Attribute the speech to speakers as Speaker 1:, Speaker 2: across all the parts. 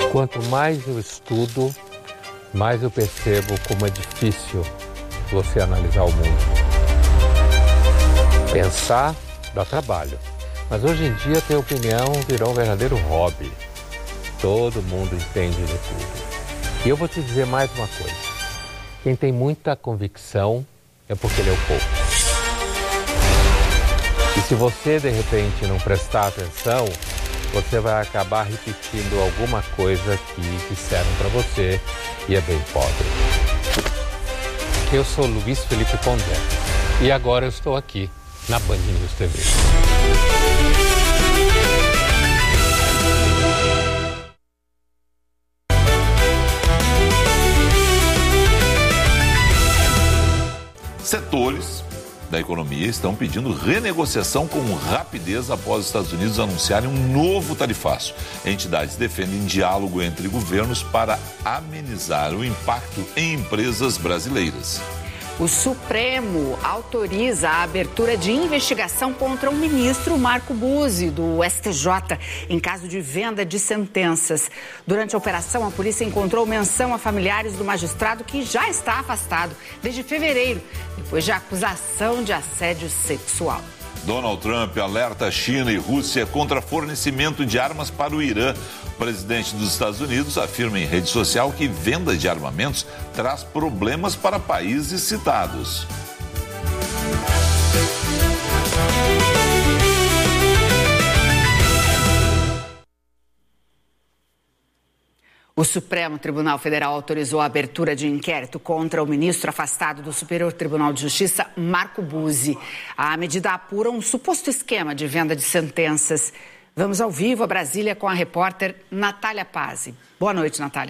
Speaker 1: Quanto mais eu estudo, mais eu percebo como é difícil você analisar o mundo. Pensar dá trabalho, mas hoje em dia ter opinião virou um verdadeiro hobby. Todo mundo entende de tudo. E eu vou te dizer mais uma coisa. Quem tem muita convicção é porque leu pouco. E se você, de repente, não prestar atenção, você vai acabar repetindo alguma coisa que disseram para você e é bem pobre. Eu sou Luiz Felipe Pondé e agora eu estou aqui na Band News TV.
Speaker 2: Setores da economia estão pedindo renegociação com rapidez após os Estados Unidos anunciarem um novo tarifaço. Entidades defendem diálogo entre governos para amenizar o impacto em empresas brasileiras.
Speaker 3: O Supremo autoriza a abertura de investigação contra o ministro Marco Buzzi, do STJ, em caso de venda de sentenças. Durante a operação, a polícia encontrou menção a familiares do magistrado que já está afastado desde fevereiro, depois de acusação de assédio sexual.
Speaker 2: Donald Trump alerta China e Rússia contra fornecimento de armas para o Irã. O presidente dos Estados Unidos afirma em rede social que venda de armamentos traz problemas para países citados.
Speaker 3: O Supremo Tribunal Federal autorizou a abertura de inquérito contra o ministro afastado do Superior Tribunal de Justiça, Marco Buzzi. A medida apura um suposto esquema de venda de sentenças. Vamos ao vivo a Brasília com a repórter Natália Pazzi. Boa noite, Natália.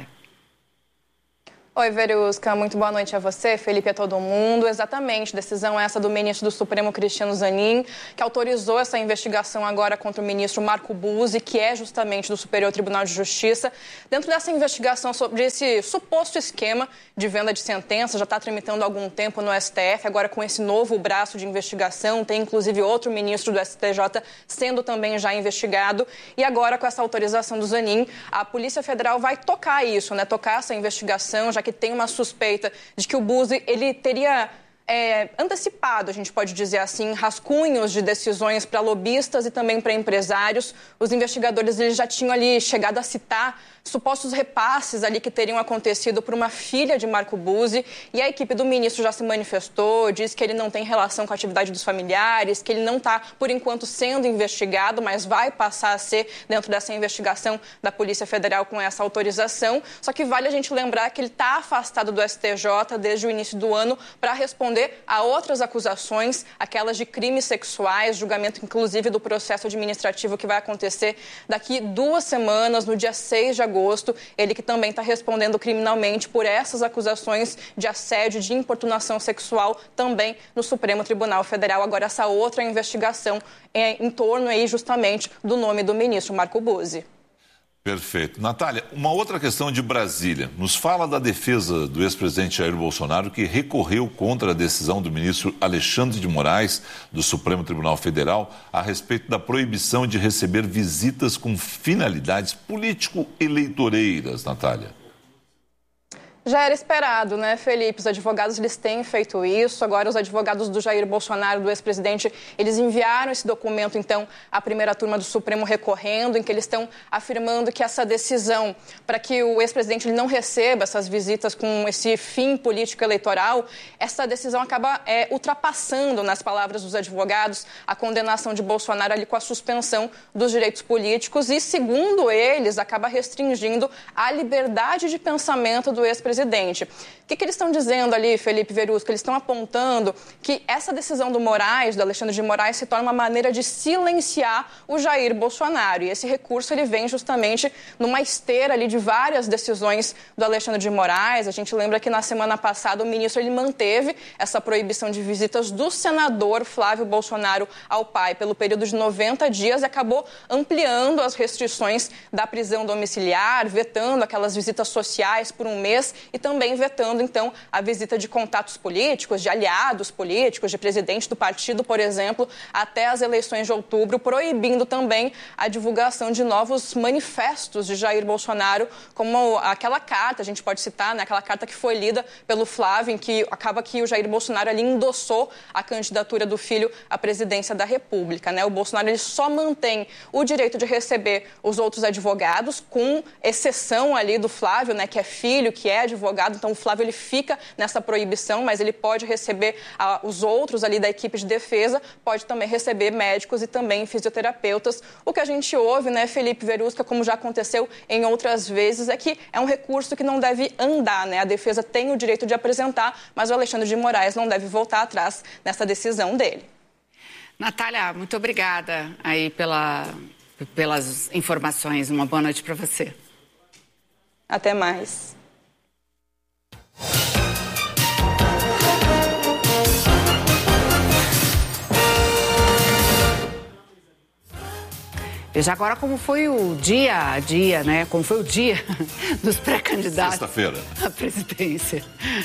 Speaker 4: Oi, Verusca. Muito boa noite a você, Felipe, a todo mundo. Exatamente, decisão essa do ministro do Supremo, Cristiano Zanin, que autorizou essa investigação agora contra o ministro Marco Buzzi, que é justamente do Superior Tribunal de Justiça. Dentro dessa investigação sobre esse suposto esquema de venda de sentença, já está tramitando há algum tempo no STF, agora com esse novo braço de investigação, tem inclusive outro ministro do STJ sendo também já investigado. E agora, com essa autorização do Zanin, a Polícia Federal vai tocar isso, né? Tocar essa investigação, já que tem uma suspeita de que o Buzzi, ele teria antecipado, a gente pode dizer assim, rascunhos de decisões para lobistas e também para empresários. Os investigadores eles já tinham ali chegado a citar supostos repasses ali que teriam acontecido por uma filha de Marco Buzzi, e a equipe do ministro já se manifestou, diz que ele não tem relação com a atividade dos familiares, que ele não está, por enquanto, sendo investigado, mas vai passar a ser dentro dessa investigação da Polícia Federal com essa autorização. Só que vale a gente lembrar que ele está afastado do STJ desde o início do ano para responder a outras acusações, aquelas de crimes sexuais, julgamento inclusive do processo administrativo que vai acontecer daqui 2 semanas, no dia 6 de agosto. Ele que também está respondendo criminalmente por essas acusações de assédio, de importunação sexual, também no Supremo Tribunal Federal. Agora, essa outra investigação em torno aí justamente do nome do ministro Marco Buzzi.
Speaker 2: Perfeito. Natália, uma outra questão de Brasília. Nos fala da defesa do ex-presidente Jair Bolsonaro, que recorreu contra a decisão do ministro Alexandre de Moraes, do Supremo Tribunal Federal, a respeito da proibição de receber visitas com finalidades político-eleitoreiras, Natália.
Speaker 4: Já era esperado, né, Felipe? Os advogados, eles têm feito isso. Agora, os advogados do Jair Bolsonaro, do ex-presidente, eles enviaram esse documento, então, à primeira turma do Supremo recorrendo, em que eles estão afirmando que essa decisão para que o ex-presidente ele não receba essas visitas com esse fim político-eleitoral, essa decisão acaba ultrapassando, nas palavras dos advogados, a condenação de Bolsonaro ali com a suspensão dos direitos políticos e, segundo eles, acaba restringindo a liberdade de pensamento do ex-presidente. O que eles estão dizendo ali, Felipe Verusca? Eles estão apontando que essa decisão do Moraes, do Alexandre de Moraes, se torna uma maneira de silenciar o Jair Bolsonaro. E esse recurso ele vem justamente numa esteira ali de várias decisões do Alexandre de Moraes. A gente lembra que na semana passada o ministro ele manteve essa proibição de visitas do senador Flávio Bolsonaro ao pai pelo período de 90 dias e acabou ampliando as restrições da prisão domiciliar, vetando aquelas visitas sociais por 1 mês e também vetando, então, a visita de contatos políticos, de aliados políticos, de presidente do partido, por exemplo, até as eleições de outubro, proibindo também a divulgação de novos manifestos de Jair Bolsonaro, como aquela carta, a gente pode citar, né, aquela carta que foi lida pelo Flávio, em que acaba que o Jair Bolsonaro ali endossou a candidatura do filho à presidência da República, né? O Bolsonaro ele só mantém o direito de receber os outros advogados, com exceção ali do Flávio, né, que é filho, que é advogado, então o Flávio ele fica nessa proibição, mas ele pode receber os outros ali da equipe de defesa, pode também receber médicos e também fisioterapeutas. O que a gente ouve, né, Felipe Verusca, como já aconteceu em outras vezes, é que é um recurso que não deve andar, né? A defesa tem o direito de apresentar, mas o Alexandre de Moraes não deve voltar atrás nessa decisão dele.
Speaker 3: Natália, muito obrigada aí pelas informações. Uma boa noite para você.
Speaker 4: Até mais.
Speaker 3: Veja agora como foi o dia a dia, né? Como foi o dia dos pré-candidatos
Speaker 2: Sexta-feira
Speaker 3: à presidência.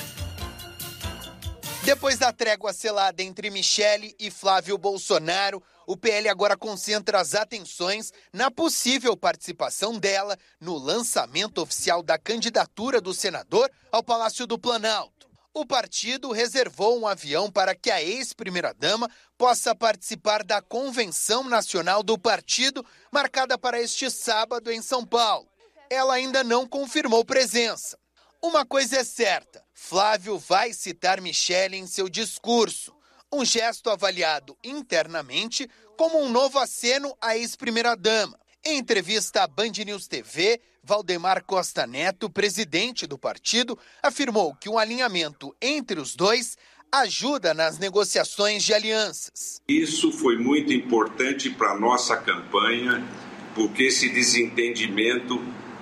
Speaker 5: Depois da trégua selada entre Michele e Flávio Bolsonaro, o PL agora concentra as atenções na possível participação dela no lançamento oficial da candidatura do senador ao Palácio do Planalto. O partido reservou um avião para que a ex-primeira-dama possa participar da convenção nacional do partido, marcada para este sábado em São Paulo. Ela ainda não confirmou presença. Uma coisa é certa, Flávio vai citar Michele em seu discurso, um gesto avaliado internamente como um novo aceno à ex-primeira-dama. Em entrevista à Band News TV, Valdemar Costa Neto, presidente do partido, afirmou que um alinhamento entre os dois ajuda nas negociações de alianças.
Speaker 6: Isso foi muito importante para a nossa campanha, porque esse desentendimento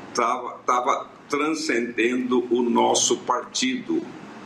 Speaker 6: estava transcendendo o nosso partido.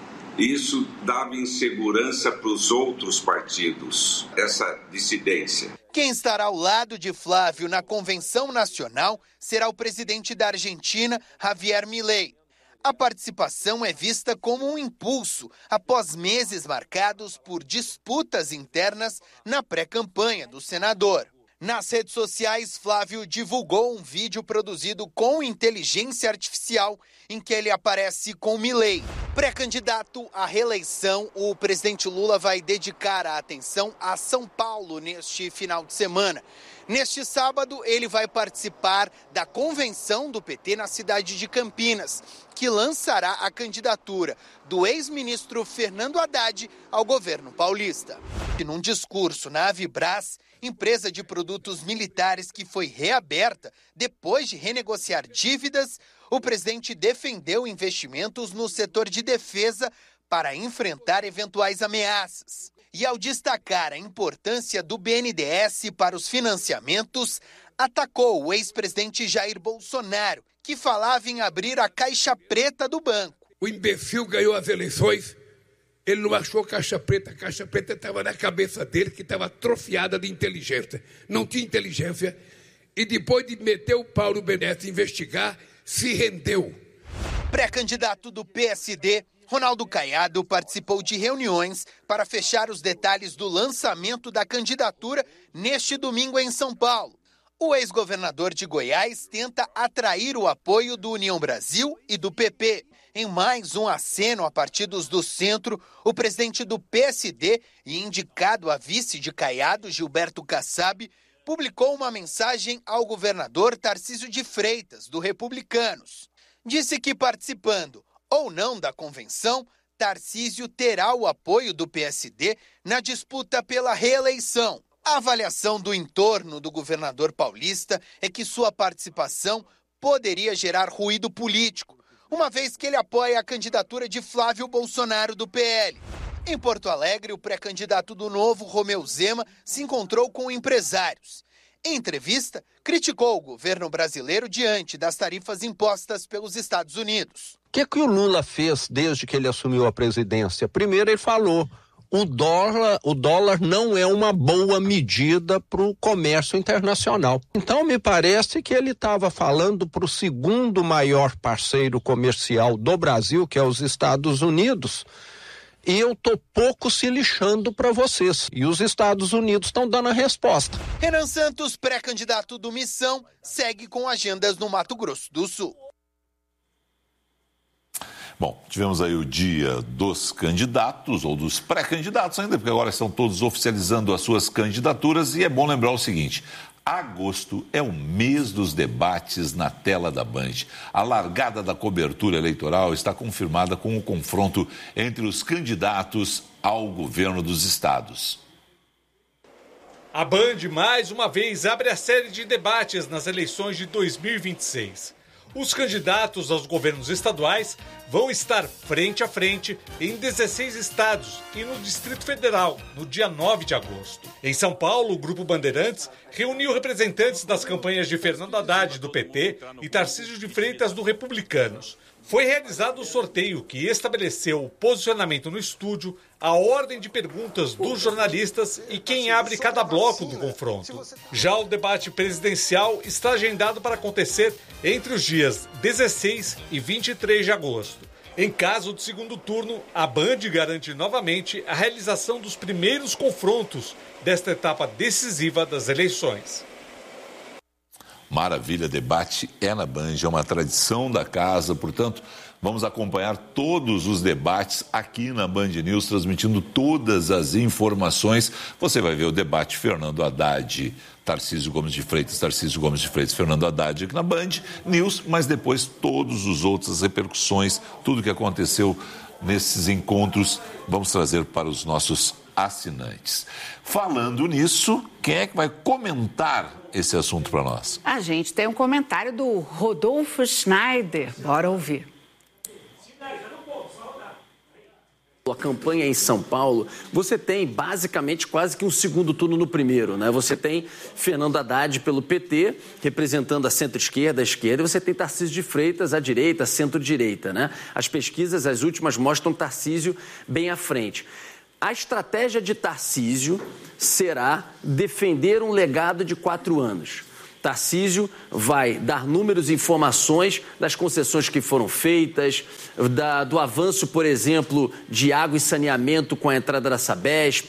Speaker 6: Isso dava insegurança para os outros partidos, essa dissidência.
Speaker 5: Quem estará ao lado de Flávio na convenção nacional será o presidente da Argentina, Javier Milei. A participação é vista como um impulso após meses marcados por disputas internas na pré-campanha do senador. Nas redes sociais, Flávio divulgou um vídeo produzido com inteligência artificial em que ele aparece com Milei. Pré-candidato à reeleição, o presidente Lula vai dedicar a atenção a São Paulo neste final de semana. Neste sábado, ele vai participar da convenção do PT na cidade de Campinas, que lançará a candidatura do ex-ministro Fernando Haddad ao governo paulista. E num discurso na Avibras, empresa de produtos militares que foi reaberta depois de renegociar dívidas, o presidente defendeu investimentos no setor de defesa para enfrentar eventuais ameaças. E ao destacar a importância do BNDES para os financiamentos, atacou o ex-presidente Jair Bolsonaro, que falava em abrir a caixa preta do banco.
Speaker 7: O imbecil ganhou as eleições, ele não achou caixa preta. A caixa preta estava na cabeça dele, que estava atrofiada de inteligência. Não tinha inteligência. E depois de meter o pau no BNDES e investigar, se rendeu.
Speaker 5: Pré-candidato do PSD, Ronaldo Caiado participou de reuniões para fechar os detalhes do lançamento da candidatura neste domingo em São Paulo. O ex-governador de Goiás tenta atrair o apoio do União Brasil e do PP. Em mais um aceno a partidos do centro, o presidente do PSD e indicado a vice de Caiado, Gilberto Kassab, publicou uma mensagem ao governador Tarcísio de Freitas, do Republicanos. Disse que participando ou não da convenção, Tarcísio terá o apoio do PSD na disputa pela reeleição. A avaliação do entorno do governador paulista é que sua participação poderia gerar ruído político, uma vez que ele apoia a candidatura de Flávio Bolsonaro do PL. Em Porto Alegre, o pré-candidato do Novo, Romeu Zema, se encontrou com empresários. Em entrevista, criticou o governo brasileiro diante das tarifas impostas pelos Estados Unidos.
Speaker 8: O que o Lula fez desde que ele assumiu a presidência? Primeiro, ele falou, o dólar não é uma boa medida para o comércio internacional. Então, me parece que ele estava falando para o segundo maior parceiro comercial do Brasil, que é os Estados Unidos, e eu tô pouco se lixando para vocês. E os Estados Unidos estão dando a resposta.
Speaker 5: Renan Santos, pré-candidato do Missão, segue com agendas no Mato Grosso do Sul.
Speaker 2: Bom, tivemos aí o dia dos candidatos, ou dos pré-candidatos ainda, porque agora estão todos oficializando as suas candidaturas, e é bom lembrar o seguinte: agosto é o mês dos debates na tela da Band. A largada da cobertura eleitoral está confirmada com o confronto entre os candidatos ao governo dos estados.
Speaker 9: A Band, mais uma vez, abre a série de debates nas eleições de 2026. Os candidatos aos governos estaduais vão estar frente a frente em 16 estados e no Distrito Federal, no dia 9 de agosto. Em São Paulo, o Grupo Bandeirantes reuniu representantes das campanhas de Fernando Haddad, do PT, e Tarcísio de Freitas, do Republicanos. Foi realizado o sorteio que estabeleceu o posicionamento no estúdio, a ordem de perguntas dos jornalistas e quem abre cada bloco do confronto. Já o debate presidencial está agendado para acontecer entre os dias 16 e 23 de agosto. Em caso de segundo turno, a Band garante novamente a realização dos primeiros confrontos desta etapa decisiva das eleições.
Speaker 2: Maravilha, debate é na Band, é uma tradição da casa, portanto, vamos acompanhar todos os debates aqui na Band News, transmitindo todas as informações. Você vai ver o debate Fernando Haddad, Tarcísio Gomes de Freitas, Fernando Haddad aqui na Band News, mas depois todos os outros, as repercussões, tudo que aconteceu nesses encontros, vamos trazer para os nossos assinantes. Falando nisso, quem é que vai comentar esse assunto para nós?
Speaker 3: A gente tem um comentário do Rodolfo Schneider. Bora ouvir.
Speaker 10: A campanha em São Paulo, você tem basicamente quase que um segundo turno no primeiro, né? Você tem Fernando Haddad pelo PT, representando a centro-esquerda, a esquerda, e você tem Tarcísio de Freitas, à direita, centro-direita, né? As pesquisas, as últimas, mostram Tarcísio bem à frente. A estratégia de Tarcísio será defender um legado de 4 anos. Tarcísio vai dar números e informações das concessões que foram feitas, do avanço, por exemplo, de água e saneamento com a entrada da Sabesp,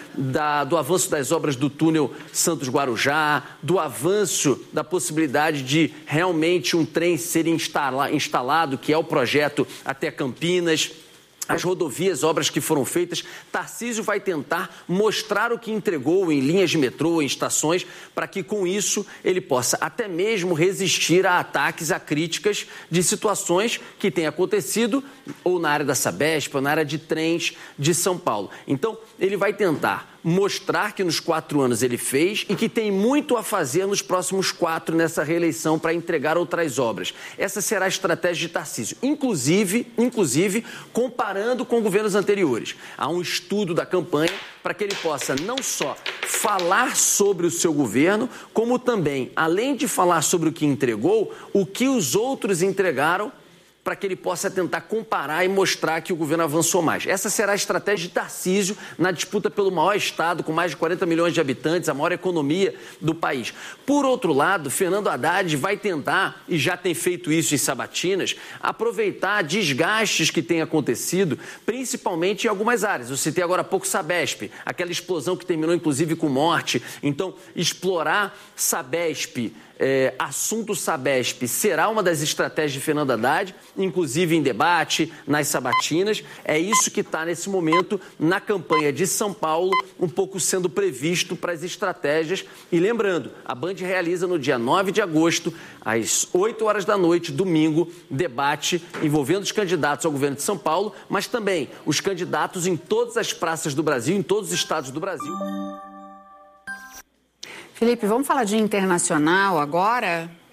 Speaker 10: do avanço das obras do túnel Santos-Guarujá, do avanço da possibilidade de realmente um trem ser instalado, que é o projeto até Campinas. As rodovias, obras que foram feitas. Tarcísio vai tentar mostrar o que entregou em linhas de metrô, em estações, para que com isso ele possa até mesmo resistir a ataques, a críticas de situações que têm acontecido ou na área da Sabesp, ou na área de trens de São Paulo. Então, ele vai tentar mostrar que nos 4 anos ele fez e que tem muito a fazer nos próximos 4 nessa reeleição para entregar outras obras. Essa será a estratégia de Tarcísio, inclusive comparando com governos anteriores. Há um estudo da campanha para que ele possa não só falar sobre o seu governo, como também, além de falar sobre o que entregou, o que os outros entregaram, para que ele possa tentar comparar e mostrar que o governo avançou mais. Essa será a estratégia de Tarcísio na disputa pelo maior estado, com mais de 40 milhões de habitantes, a maior economia do país. Por outro lado, Fernando Haddad vai tentar, e já tem feito isso em sabatinas, aproveitar desgastes que têm acontecido, principalmente em algumas áreas. Eu citei agora há pouco Sabesp, aquela explosão que terminou inclusive com morte. Então, explorar Sabesp, assunto Sabesp, será uma das estratégias de Fernando Haddad, inclusive em debate, nas sabatinas. É isso que está nesse momento na campanha de São Paulo, um pouco sendo previsto para as estratégias. E lembrando, a Band realiza no dia 9 de agosto, às 8 horas da noite, domingo, debate envolvendo os candidatos ao governo de São Paulo, mas também os candidatos em todas as praças do Brasil, em todos os estados do Brasil.
Speaker 3: Felipe, vamos falar de internacional agora?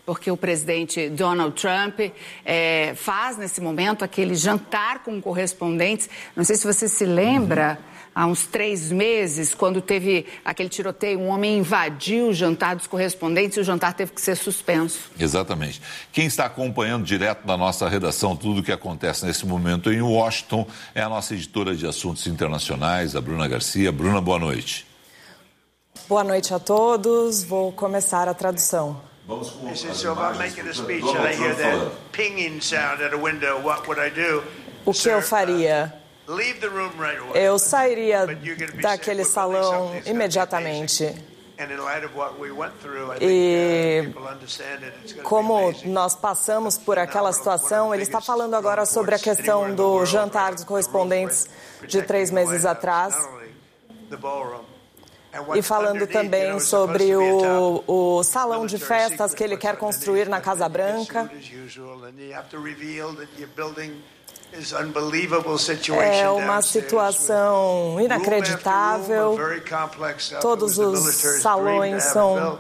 Speaker 3: porque o presidente Donald Trump faz, nesse momento, aquele jantar com correspondentes. Não sei se você se lembra, há uns 3 meses, quando teve aquele tiroteio, um homem invadiu o jantar dos correspondentes e o jantar teve que ser suspenso.
Speaker 2: Exatamente. Quem está acompanhando direto da nossa redação tudo o que acontece nesse momento em Washington é a nossa editora de assuntos internacionais, a Bruna Garcia. Bruna, boa noite.
Speaker 11: Boa noite a todos. Vou começar a tradução.
Speaker 2: Vamos com
Speaker 11: o que eu faria? Eu sairia daquele salão imediatamente. E como nós passamos por aquela situação, ele está falando agora sobre a questão do jantar dos correspondentes de 3 meses atrás. E falando também sobre o salão de festas que ele quer construir na Casa Branca. É uma situação inacreditável. Todos os salões são...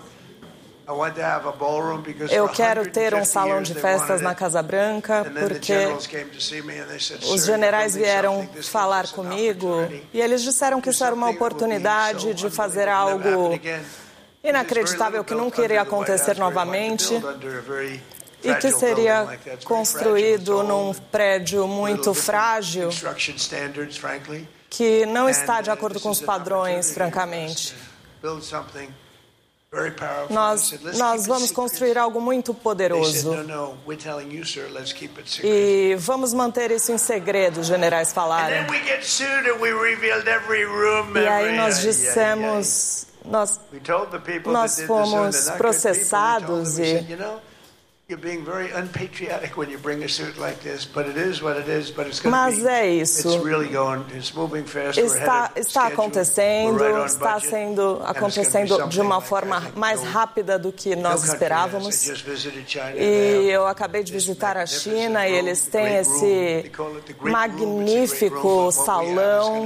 Speaker 11: Eu quero ter um salão de festas na Casa Branca, porque os generais vieram falar comigo e eles disseram que isso era uma oportunidade de fazer algo inacreditável que nunca iria acontecer novamente e que seria construído num prédio muito frágil que não está de acordo com os padrões, francamente. Nós vamos construir algo muito poderoso. E vamos manter isso em segredo, os generais falaram. E aí nós dissemos, nós fomos processados e... Mas é isso. Está acontecendo, está acontecendo de uma forma mais rápida do que nós esperávamos. E eu acabei de visitar a China e eles têm esse magnífico salão.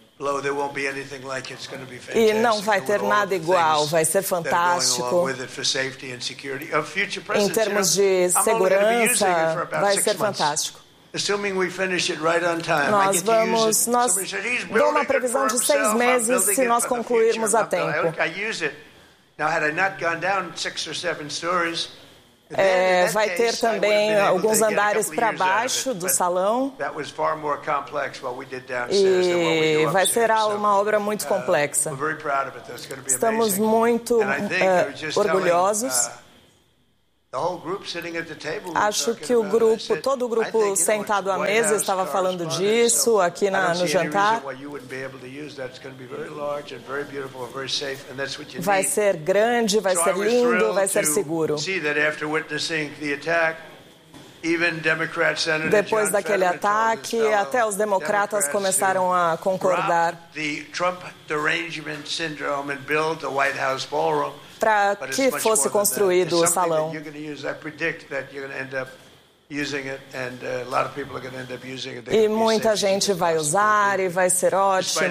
Speaker 11: E não vai ter nada igual, vai ser fantástico. Em termos de segurança, vai ser fantástico. Dou uma previsão de 6 meses se nós concluirmos a tempo. Vai ter também alguns andares para baixo do salão e vai ser uma obra muito complexa. Estamos muito orgulhosos. Acho que todo o grupo sentado à mesa estava falando disso aqui no jantar. Vai ser grande, vai ser lindo, vai ser seguro. Depois daquele ataque, até os democratas começaram a concordar para que fosse construído o salão. E muita gente vai usar e vai ser ótimo.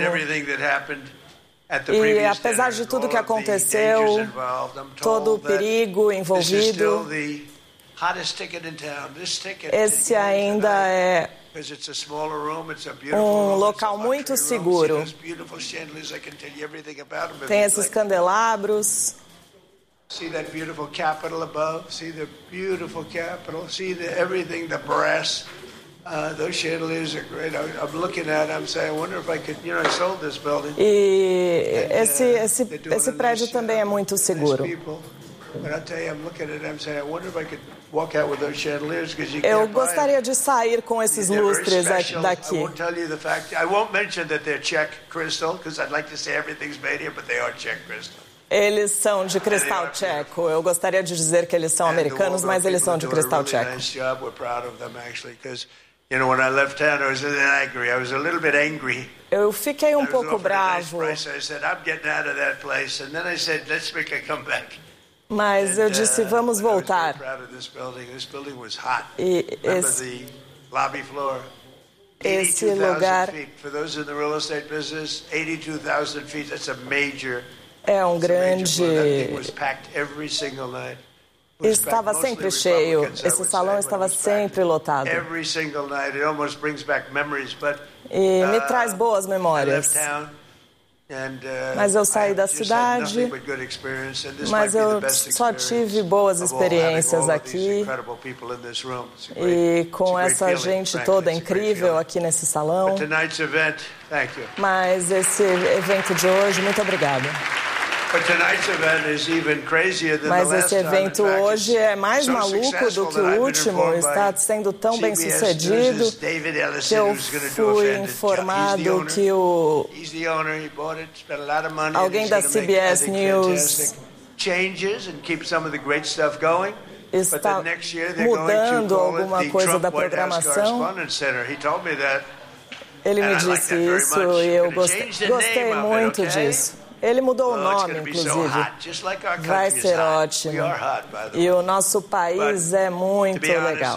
Speaker 11: E apesar de tudo que aconteceu, todo o perigo envolvido, esse ainda é um local muito seguro. Tem esses candelabros.
Speaker 12: See that beautiful Capitol above? See the beautiful Capitol? See everything, the brass. Those chandeliers are great. I'm looking at it, I'm saying, I wonder if I could, I sold this building.
Speaker 11: E esse prédio também é muito seguro. Eu gostaria de sair com esses lustres daqui.
Speaker 12: I won't mention that they're Czech crystal, because I'd like to say everything's made here, but they are Czech crystal.
Speaker 11: Eles são de cristal tcheco. Eu gostaria de dizer que eles são americanos, mas eles são de cristal tcheco. Eu fiquei um pouco bravo. Mas eu disse, vamos voltar. E esse lugar é um grande Estava sempre cheio, esse salão estava sempre lotado. E me traz boas memórias. Mas eu saí da cidade, mas eu só tive boas experiências aqui. E com essa gente toda incrível aqui nesse salão. Mas esse evento de hoje, muito obrigada. Mas esse evento hoje é mais maluco do que o último, está sendo tão bem sucedido que eu fui informado que alguém da CBS News está mudando alguma coisa da programação. Ele me disse isso e eu gostei muito disso. Ele mudou o nome, inclusive. Vai ser ótimo. E o nosso país é muito legal.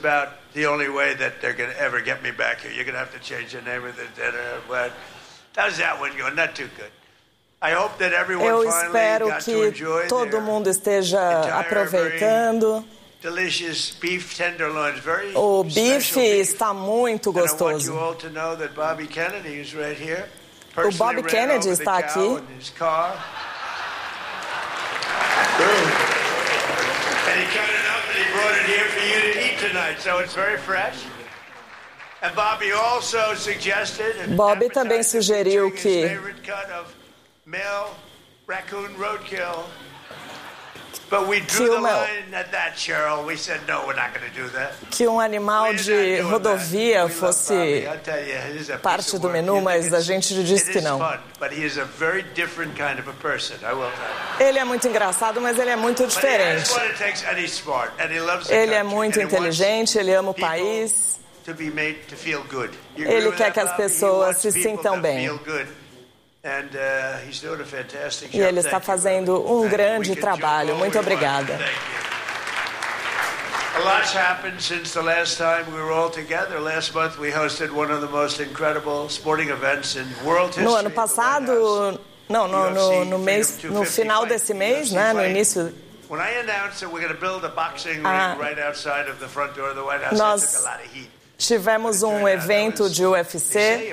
Speaker 11: Eu espero que todo mundo esteja aproveitando. O bife está muito gostoso. O Bob Kennedy está aqui. Bob também sugeriu que um animal de rodovia fosse parte do menu, mas a gente disse que não. Ele é muito engraçado, mas ele é muito diferente. Ele é muito inteligente, ele ama o país. Ele quer que as pessoas se sintam bem. E ele está fazendo um grande trabalho. Muito obrigada.
Speaker 12: A lot's happened since the last time we were all together. Last month we hosted one of the most incredible sporting events in world history.
Speaker 11: No ano passado, no final desse mês, né, no início.
Speaker 12: When I announced that we're going to build a boxing ring right outside of the front door of the White House, I took a lot of heat.
Speaker 11: Tivemos um evento de UFC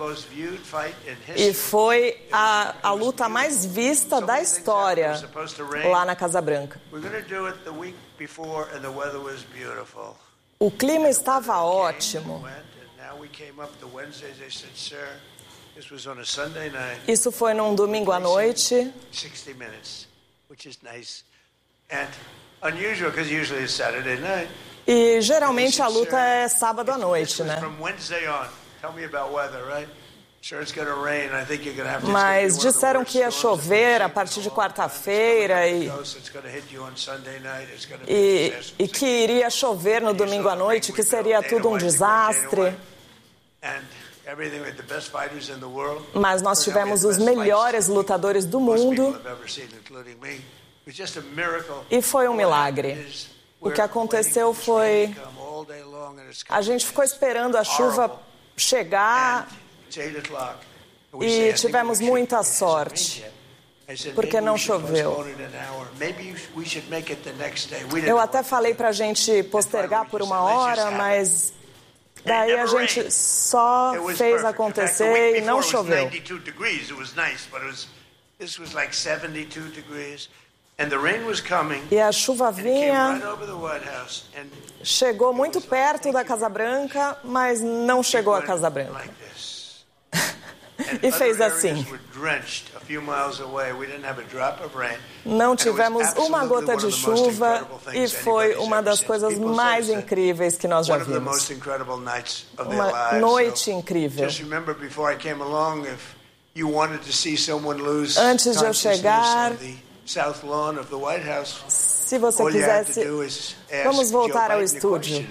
Speaker 11: e foi a luta mais vista da história lá na Casa Branca. O clima estava ótimo. Isso foi num domingo à noite. E geralmente a luta é sábado à noite, né? Mas disseram que ia chover a partir de quarta-feira e que iria chover no domingo à noite, que seria tudo um desastre. Mas nós tivemos os melhores lutadores do mundo e foi um milagre. O que aconteceu foi... A gente ficou esperando a chuva chegar e tivemos muita sorte, porque não choveu. Eu até falei para a gente postergar por uma hora, mas daí a gente só fez acontecer e não choveu. E a chuva vinha, chegou muito perto da Casa Branca, mas não chegou à Casa Branca. E fez assim. Não tivemos uma gota de chuva e foi uma das coisas mais incríveis que nós já vimos. Uma noite incrível. Antes de eu chegar, se você quisesse, vamos voltar ao estúdio.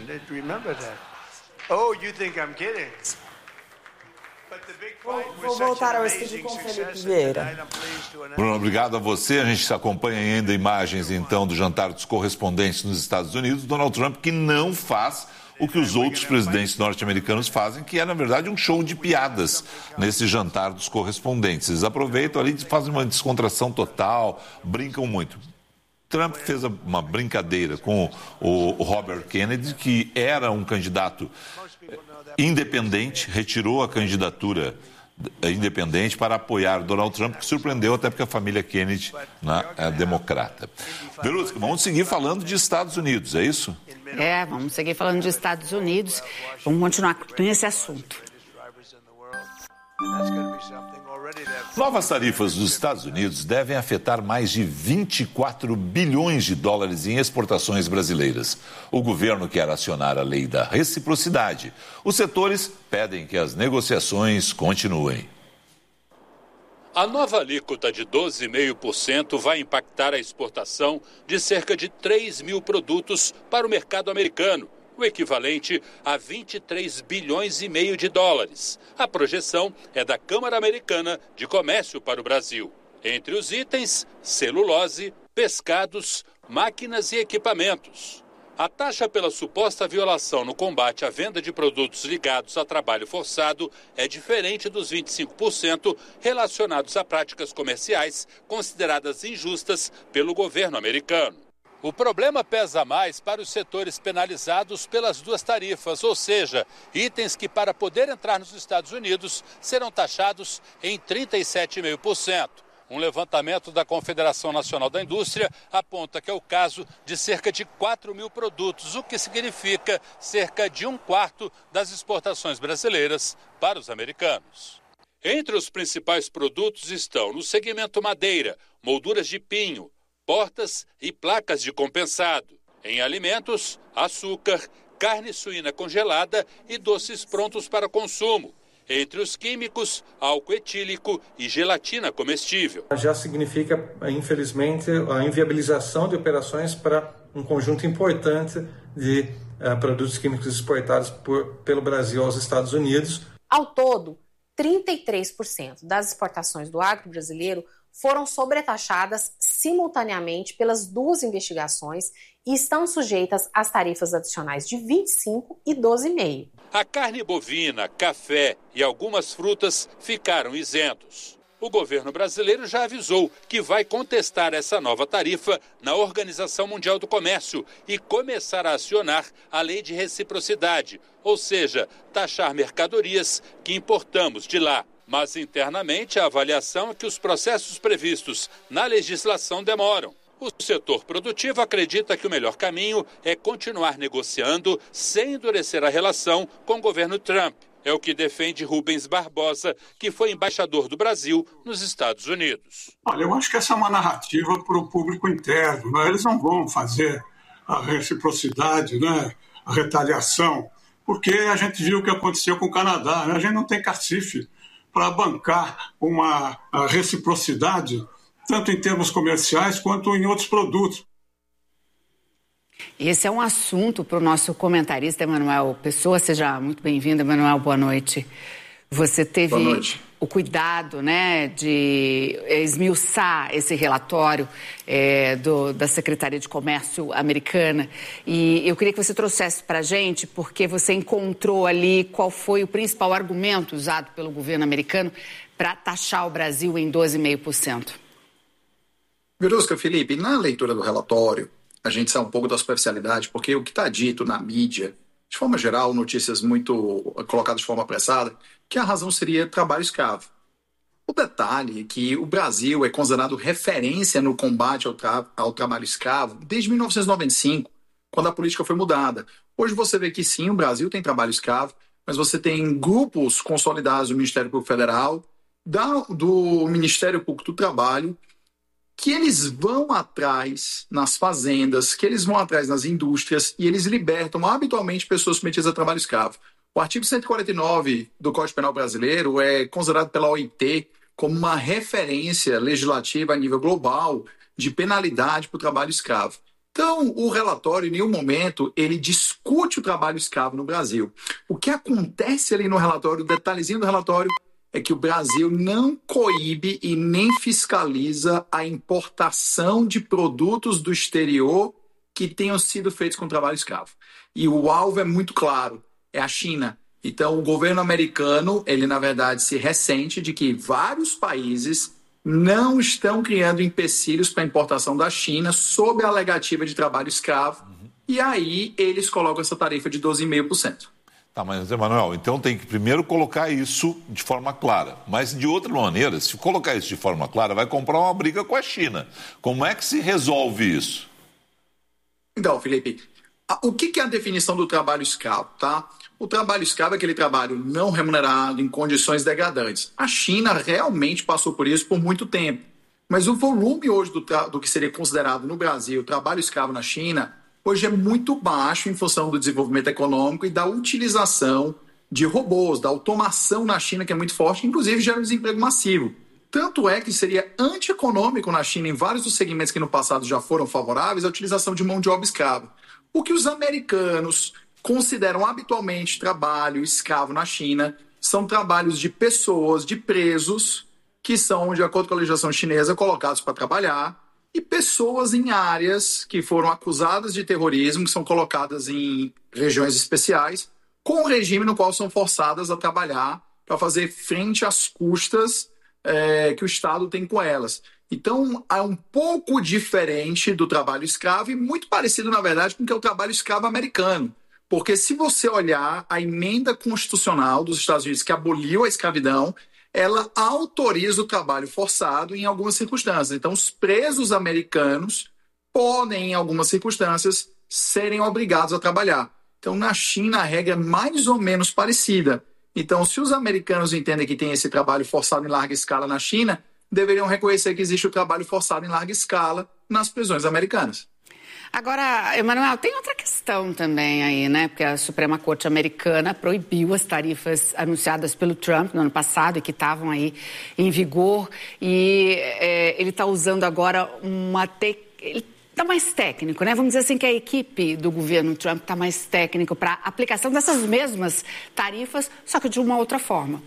Speaker 11: Vou voltar ao estúdio com o Felipe Vieira.
Speaker 2: Bruno, obrigado a você. A gente acompanha ainda imagens, então, do jantar dos correspondentes nos Estados Unidos. Donald Trump, que não faz o que os outros presidentes norte-americanos fazem, que é, na verdade, um show de piadas nesse jantar dos correspondentes. Eles aproveitam ali e fazem uma descontração total, brincam muito. Trump fez uma brincadeira com o Robert Kennedy, que era um candidato independente, retirou a candidatura independente para apoiar Donald Trump, que surpreendeu até porque a família Kennedy é democrata. Verusca, vamos seguir falando de Estados Unidos, é isso?
Speaker 3: Vamos seguir falando de Estados Unidos. Vamos continuar nesse assunto.
Speaker 2: Novas tarifas dos Estados Unidos devem afetar mais de 24 bilhões de dólares em exportações brasileiras. O governo quer acionar a lei da reciprocidade. Os setores pedem que as negociações continuem.
Speaker 13: A nova alíquota de 12,5% vai impactar a exportação de cerca de 3 mil produtos para o mercado americano, o equivalente a 23 bilhões e meio de dólares. A projeção é da Câmara Americana de Comércio para o Brasil. Entre os itens, celulose, pescados, máquinas e equipamentos. A taxa pela suposta violação no combate à venda de produtos ligados a trabalho forçado é diferente dos 25% relacionados a práticas comerciais consideradas injustas pelo governo americano. O problema pesa mais para os setores penalizados pelas duas tarifas, ou seja, itens que para poder entrar nos Estados Unidos serão taxados em 37,5%. Um levantamento da Confederação Nacional da Indústria aponta que é o caso de cerca de 4 mil produtos, o que significa cerca de 1/4 das exportações brasileiras para os americanos. Entre os principais produtos estão no segmento madeira, molduras de pinho, portas e placas de compensado. Em alimentos, açúcar, carne suína congelada e doces prontos para consumo. Entre os químicos, álcool etílico e gelatina comestível.
Speaker 14: Já significa, infelizmente, a inviabilização de operações para um conjunto importante de produtos químicos exportados pelo Brasil aos Estados Unidos.
Speaker 15: Ao todo, 33% das exportações do agro brasileiro foram sobretaxadas simultaneamente pelas duas investigações e estão sujeitas às tarifas adicionais de 25% e 12,5%.
Speaker 13: A carne bovina, café e algumas frutas ficaram isentos. O governo brasileiro já avisou que vai contestar essa nova tarifa na Organização Mundial do Comércio e começar a acionar a lei de reciprocidade, ou seja, taxar mercadorias que importamos de lá. Mas internamente a avaliação é que os processos previstos na legislação demoram. O setor produtivo acredita que o melhor caminho é continuar negociando sem endurecer a relação com o governo Trump. É o que defende Rubens Barbosa, que foi embaixador do Brasil nos Estados Unidos.
Speaker 16: Olha, eu acho que essa é uma narrativa para o público interno, né? Eles não vão fazer a reciprocidade, né? A retaliação, porque a gente viu o que aconteceu com o Canadá, né? A gente não tem cacife para bancar uma reciprocidade, tanto em termos comerciais quanto em outros produtos.
Speaker 3: Esse é um assunto para o nosso comentarista Emanuel Pessoa. Seja muito bem-vindo, Emanuel, boa noite. Você teve o cuidado, né, de esmiuçar esse relatório da Secretaria de Comércio americana. E eu queria que você trouxesse para a gente, porque você encontrou ali qual foi o principal argumento usado pelo governo americano para taxar o Brasil em 12,5%.
Speaker 17: Verusca, Felipe, na leitura do relatório, a gente sai um pouco da superficialidade, porque o que está dito na mídia, de forma geral, notícias muito colocadas de forma apressada, que a razão seria trabalho escravo. O detalhe é que o Brasil é considerado referência no combate ao trabalho escravo desde 1995, quando a política foi mudada. Hoje você vê que sim, o Brasil tem trabalho escravo, mas você tem grupos consolidados do Ministério Público Federal, do Ministério Público do Trabalho, que eles vão atrás nas fazendas, que eles vão atrás nas indústrias e eles libertam habitualmente pessoas submetidas a trabalho escravo. O artigo 149 do Código Penal Brasileiro é considerado pela OIT como uma referência legislativa a nível global de penalidade para o trabalho escravo. Então, o relatório, em nenhum momento, ele discute o trabalho escravo no Brasil. O que acontece ali no relatório, o detalhezinho do relatório, é que o Brasil não coíbe e nem fiscaliza a importação de produtos do exterior que tenham sido feitos com trabalho escravo. E o alvo é muito claro, é a China. Então, o governo americano, ele na verdade se ressente de que vários países não estão criando empecilhos para a importação da China sob a alegativa de trabalho escravo. E aí eles colocam essa tarifa de 12,5%.
Speaker 2: Tá, mas, Emanuel, então tem que primeiro colocar isso de forma clara. Mas, de outra maneira, se colocar isso de forma clara, vai comprar uma briga com a China. Como é que se resolve isso?
Speaker 17: Então, Felipe, o que é a definição do trabalho escravo, tá? O trabalho escravo é aquele trabalho não remunerado, em condições degradantes. A China realmente passou por isso por muito tempo. Mas o volume hoje do que seria considerado no Brasil trabalho escravo na China, hoje é muito baixo em função do desenvolvimento econômico e da utilização de robôs, da automação na China, que é muito forte, inclusive gera um desemprego massivo. Tanto é que seria antieconômico na China, em vários dos segmentos que no passado já foram favoráveis, a utilização de mão de obra escrava. O que os americanos consideram habitualmente trabalho escravo na China são trabalhos de pessoas, de presos, que são, de acordo com a legislação chinesa, colocados para trabalhar, e pessoas em áreas que foram acusadas de terrorismo, que são colocadas em regiões especiais, com o regime no qual são forçadas a trabalhar para fazer frente às custas que o Estado tem com elas. Então, é um pouco diferente do trabalho escravo e muito parecido, na verdade, com o que é o trabalho escravo americano. Porque se você olhar a emenda constitucional dos Estados Unidos que aboliu a escravidão, ela autoriza o trabalho forçado em algumas circunstâncias. Então, os presos americanos podem, em algumas circunstâncias, serem obrigados a trabalhar. Então, na China, a regra é mais ou menos parecida. Então, se os americanos entendem que tem esse trabalho forçado em larga escala na China, deveriam reconhecer que existe o trabalho forçado em larga escala nas prisões americanas.
Speaker 3: Agora, Emanuel, tem outra questão também aí, né? Porque a Suprema Corte americana proibiu as tarifas anunciadas pelo Trump no ano passado e que estavam aí em vigor. E ele está usando agora ele está mais técnico, né? Vamos dizer assim que a equipe do governo Trump está mais técnico para a aplicação dessas mesmas tarifas, só que de uma outra forma.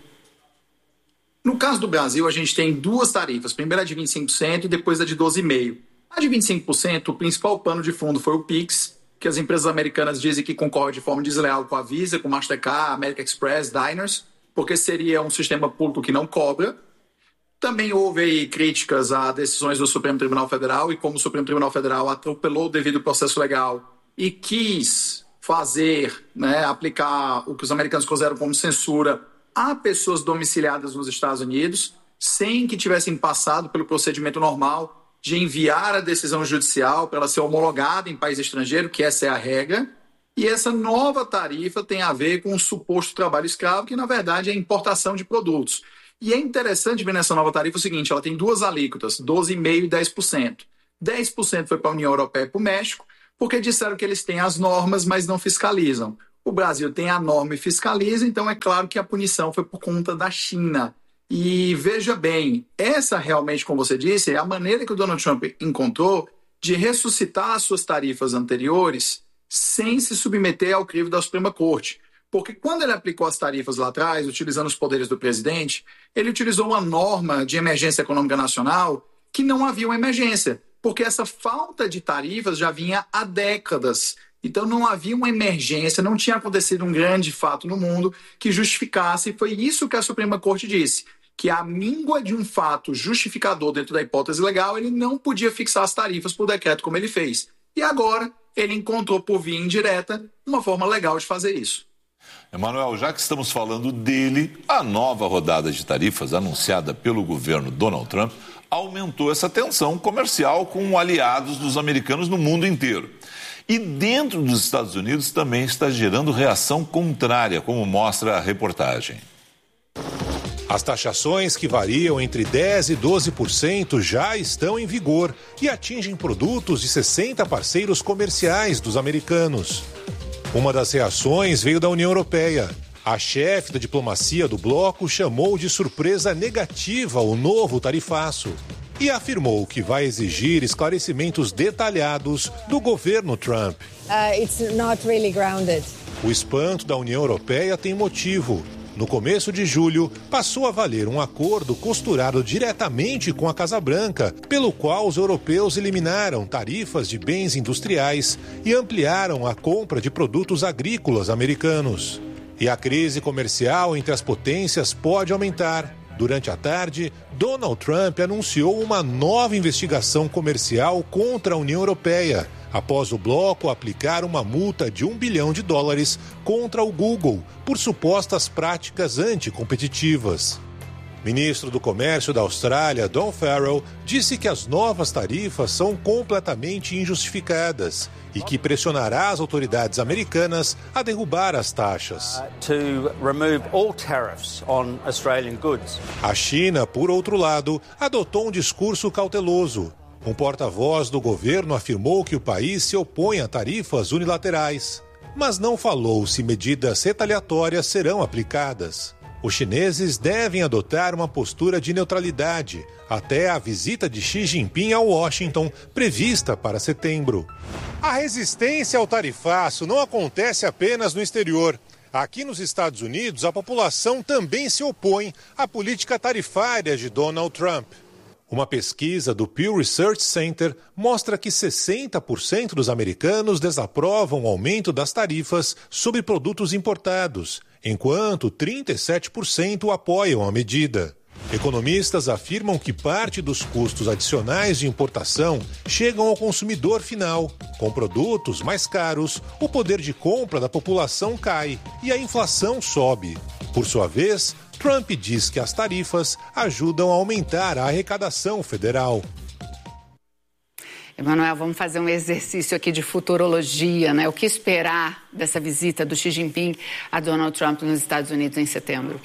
Speaker 17: No caso do Brasil, a gente tem duas tarifas. Primeiro a de 25% e depois a de 12,5%. A de 25%, o principal pano de fundo foi o Pix, que as empresas americanas dizem que concorre de forma desleal com a Visa, com Mastercard, American Express, Diners, porque seria um sistema público que não cobra. Também houve aí críticas a decisões do Supremo Tribunal Federal e como o Supremo Tribunal Federal atropelou o devido processo legal e quis fazer, aplicar o que os americanos consideram como censura a pessoas domiciliadas nos Estados Unidos, sem que tivessem passado pelo procedimento normal de enviar a decisão judicial para ela ser homologada em país estrangeiro, que essa é a regra. E essa nova tarifa tem a ver com o suposto trabalho escravo, que na verdade é a importação de produtos. E é interessante ver nessa nova tarifa o seguinte, ela tem duas alíquotas, 12,5% e 10%. 10% foi para a União Europeia e para o México, porque disseram que eles têm as normas, mas não fiscalizam. O Brasil tem a norma e fiscaliza, então é claro que a punição foi por conta da China. E veja bem, essa realmente, como você disse, é a maneira que o Donald Trump encontrou de ressuscitar as suas tarifas anteriores sem se submeter ao crivo da Suprema Corte. Porque quando ele aplicou as tarifas lá atrás, utilizando os poderes do presidente, ele utilizou uma norma de emergência econômica nacional que não havia uma emergência, porque essa falta de tarifas já vinha há décadas. Então não havia uma emergência, não tinha acontecido um grande fato no mundo que justificasse, e foi isso que a Suprema Corte disse, que a míngua de um fato justificador dentro da hipótese legal, ele não podia fixar as tarifas por decreto como ele fez. E agora ele encontrou por via indireta uma forma legal de fazer isso.
Speaker 2: Emanuel, já que estamos falando dele, a nova rodada de tarifas anunciada pelo governo Donald Trump aumentou essa tensão comercial com aliados dos americanos no mundo inteiro. E dentro dos Estados Unidos também está gerando reação contrária, como mostra a reportagem.
Speaker 18: As taxações, que variam entre 10% e 12%, já estão em vigor e atingem produtos de 60 parceiros comerciais dos americanos. Uma das reações veio da União Europeia. A chefe da diplomacia do bloco chamou de surpresa negativa o novo tarifaço e afirmou que vai exigir esclarecimentos detalhados do governo Trump.
Speaker 19: It's not really grounded.
Speaker 18: O espanto da União Europeia tem motivo. No começo de julho, passou a valer um acordo costurado diretamente com a Casa Branca, pelo qual os europeus eliminaram tarifas de bens industriais e ampliaram a compra de produtos agrícolas americanos. E a crise comercial entre as potências pode aumentar. Durante a tarde, Donald Trump anunciou uma nova investigação comercial contra a União Europeia, após o bloco aplicar uma multa de $1 bilhão contra o Google por supostas práticas anticompetitivas. Ministro do Comércio da Austrália, Don Farrell, disse que as novas tarifas são completamente injustificadas e que pressionará as autoridades americanas a derrubar as taxas. A China, por outro lado, adotou um discurso cauteloso. Um porta-voz do governo afirmou que o país se opõe a tarifas unilaterais, mas não falou se medidas retaliatórias serão aplicadas. Os chineses devem adotar uma postura de neutralidade até a visita de Xi Jinping a Washington, prevista para setembro. A resistência ao tarifaço não acontece apenas no exterior. Aqui nos Estados Unidos, a população também se opõe à política tarifária de Donald Trump. Uma pesquisa do Pew Research Center mostra que 60% dos americanos desaprovam o aumento das tarifas sobre produtos importados, enquanto 37% apoiam a medida. Economistas afirmam que parte dos custos adicionais de importação chegam ao consumidor final. Com produtos mais caros, o poder de compra da população cai e a inflação sobe. Por sua vez, Trump diz que as tarifas ajudam a aumentar a arrecadação federal.
Speaker 3: Emanuel, vamos fazer um exercício aqui de futurologia, né? O que esperar dessa visita do Xi Jinping a Donald Trump nos Estados Unidos em setembro?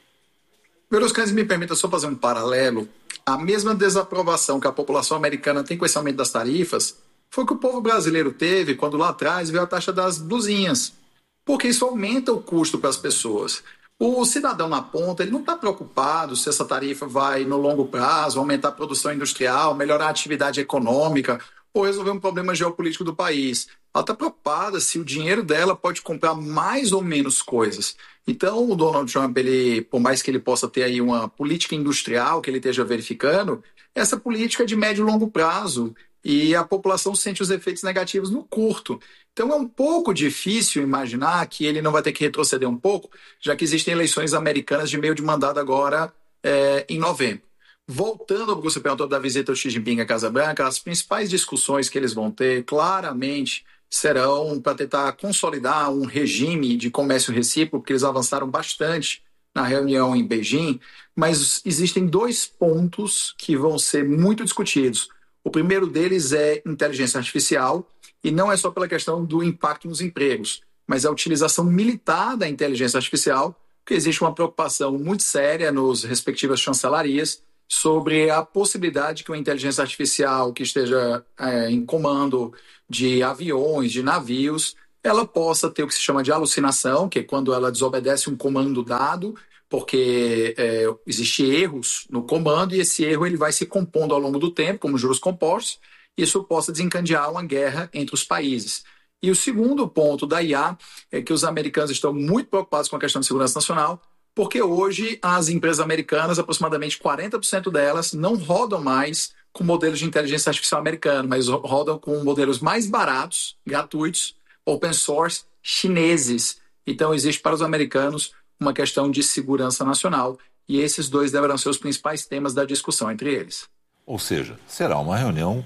Speaker 17: Verusca, me permita só fazer um paralelo. A mesma desaprovação que a população americana tem com esse aumento das tarifas foi que o povo brasileiro teve quando lá atrás veio a taxa das blusinhas, porque isso aumenta o custo para as pessoas. O cidadão na ponta, ele não está preocupado se essa tarifa vai, no longo prazo, aumentar a produção industrial, melhorar a atividade econômica ou resolver um problema geopolítico do país. Ela está preocupada se o dinheiro dela pode comprar mais ou menos coisas. Então, o Donald Trump, ele, por mais que ele possa ter aí uma política industrial que ele esteja verificando, essa política é de médio e longo prazo e a população sente os efeitos negativos no curto. Então é um pouco difícil imaginar que ele não vai ter que retroceder um pouco, já que existem eleições americanas de meio de mandato agora em novembro. Voltando ao que você perguntou da visita do Xi Jinping à Casa Branca, as principais discussões que eles vão ter claramente serão para tentar consolidar um regime de comércio recíproco, porque eles avançaram bastante na reunião em Beijing, mas existem 2 pontos que vão ser muito discutidos. O primeiro deles é inteligência artificial, e não é só pela questão do impacto nos empregos, mas a utilização militar da inteligência artificial, porque existe uma preocupação muito séria nos respectivas chancelarias sobre a possibilidade que uma inteligência artificial que esteja em comando de aviões, de navios, ela possa ter o que se chama de alucinação, que é quando ela desobedece um comando dado, porque existem erros no comando e esse erro ele vai se compondo ao longo do tempo, como juros compostos, e isso possa desencadear uma guerra entre os países. E o segundo ponto da IA é que os americanos estão muito preocupados com a questão de segurança nacional, porque hoje as empresas americanas, aproximadamente 40% delas, não rodam mais com modelos de inteligência artificial americano, mas rodam com modelos mais baratos, gratuitos, open source, chineses. Então existe para os americanos uma questão de segurança nacional e esses 2 deverão ser os principais temas da discussão entre eles.
Speaker 2: Ou seja, será uma reunião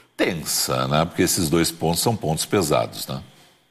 Speaker 2: tensa, né? Porque esses 2 pontos são pontos pesados, né?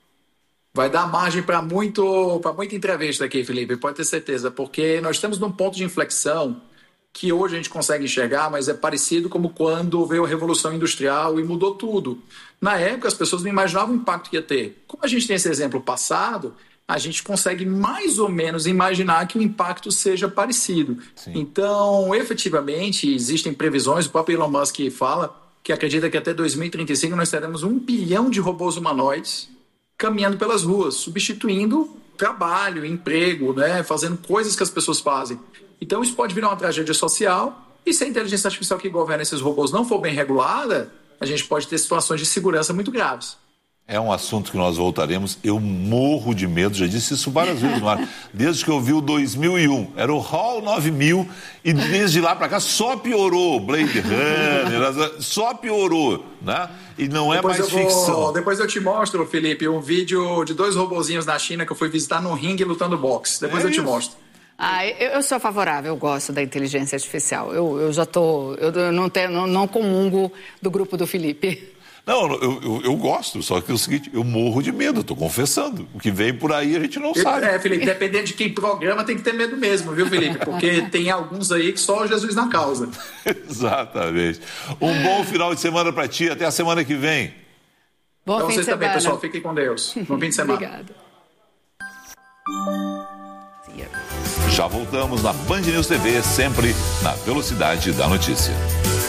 Speaker 17: Vai dar margem para muita entrevista aqui, Felipe, pode ter certeza, porque nós estamos num ponto de inflexão que hoje a gente consegue enxergar, mas é parecido como quando veio a Revolução Industrial e mudou tudo. Na época, as pessoas não imaginavam o impacto que ia ter. Como a gente tem esse exemplo passado, a gente consegue mais ou menos imaginar que o impacto seja parecido. Sim. Então, efetivamente, existem previsões, o próprio Elon Musk fala que acredita que até 2035 nós teremos 1 bilhão de robôs humanoides caminhando pelas ruas, substituindo trabalho, emprego, né, fazendo coisas que as pessoas fazem. Então isso pode virar uma tragédia social e se a inteligência artificial que governa esses robôs não for bem regulada, a gente pode ter situações de segurança muito graves.
Speaker 2: É um assunto que nós voltaremos. Eu morro de medo, já disse isso várias vezes no ar. Desde que eu vi o 2001, era o HAL 9000 e desde lá para cá só piorou. Blade Runner, só piorou, né? E não é mais ficção.
Speaker 17: Depois eu te mostro, Felipe, um vídeo de 2 robozinhos na China que eu fui visitar no ringue lutando boxe. Depois eu te mostro.
Speaker 3: Eu sou favorável, eu gosto da inteligência artificial. Eu já estou... Eu não comungo do grupo do Felipe.
Speaker 2: Não, eu gosto, só que é o seguinte, eu morro de medo, estou confessando. O que vem por aí a gente não sabe.
Speaker 17: Felipe, dependendo de quem programa, tem que ter medo mesmo, viu, Felipe? Porque tem alguns aí que só Jesus na causa.
Speaker 2: Exatamente. Um bom final de semana para ti, até a semana que vem.
Speaker 3: Bom
Speaker 17: então,
Speaker 3: fim
Speaker 17: vocês
Speaker 3: de
Speaker 17: também,
Speaker 3: semana.
Speaker 17: pessoal, fiquem com Deus. Bom fim de semana.
Speaker 3: Obrigada.
Speaker 2: Já voltamos na Band News TV, sempre na velocidade da notícia.